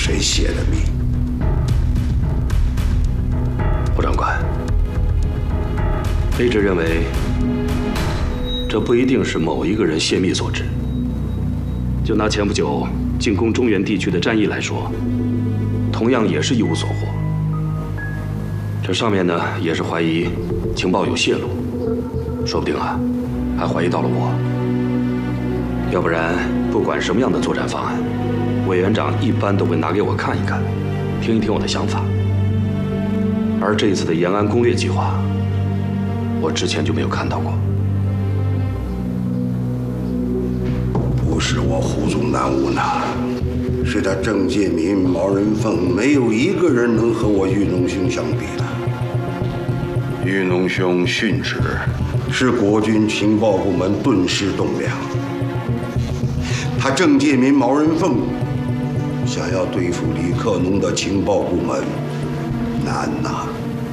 谁写的密？ 胡长官，卑职认为，这不一定是某一个人泄密所致。就拿前不久进攻中原地区的战役来说，同样也是一无所获。这上面呢，也是怀疑情报有泄露，说不定啊，还怀疑到了我。要不然，不管什么样的作战方案，委员长一般都会拿给我看一看，听一听我的想法。而这次的延安攻略计划，我之前就没有看到过。 不是我胡宗南无能，是他郑介民、毛人凤，没有一个人能和我玉龙兄相比的。玉龙兄殉职，使国军情报部门顿时动摇。他郑介民、毛人凤想要对付李克农的情报部门，难呐。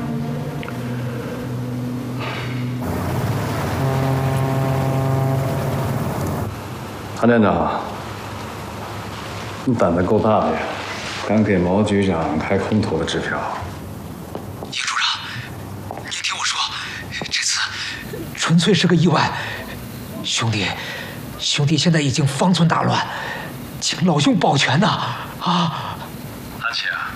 韩站长，你胆子够大的呀，敢给毛局长开空头的支票。 叶处长，您听我说，这次纯粹是个意外。兄弟现在已经方寸大乱，请老兄保全呐！啊， 韩琦啊，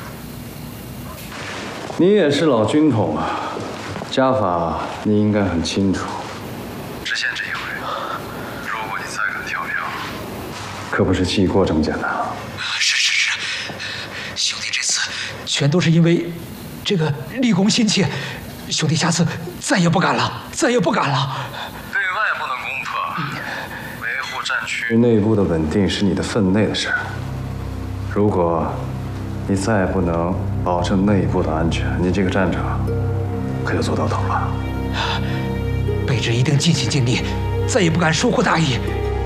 你也是老军统啊，家法你应该很清楚。 只限这一回，如果你再敢跳票， 可不是记过这么简单啊！ 是，兄弟这次全都是因为这个立功心切，兄弟下次再也不敢了。 对外不能攻破，维护战区内部的稳定是你的分内的事。如果你再不能保证内部的安全，你这个站长可就做到头了。 卑职一定尽心尽力，再也不敢疏忽大意。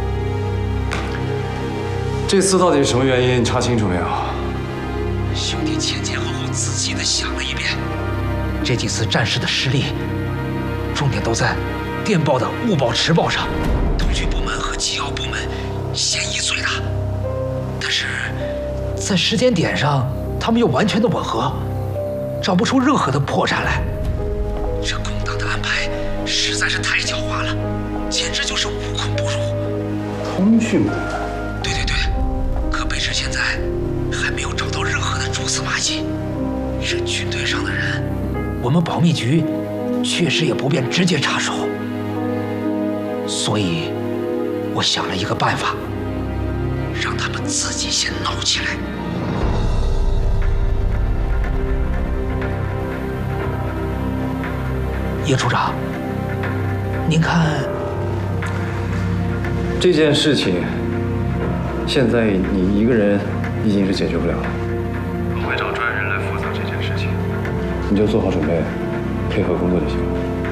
这次到底是什么原因？你查清楚没有？ 兄弟前后仔细地想了一遍，这几次战事的失利，重点都在电报的误报迟报上，统军部门和机要部门嫌疑最大，但是在时间点上，他们又完全的吻合，找不出任何的破绽来。这空档的安排实在是太狡猾了，简直就是无孔不入。 通讯部门？ 对，可卑职现在还没有找到任何的蛛丝马迹。这军队上的人，我们保密局确实也不便直接插手，所以我想了一个办法，让他们自己先闹起来。叶处长，您看， 这件事情现在你一个人已经是解决不了了， 我会找专人来负责这件事情。 你就做好准备，配合工作就行了。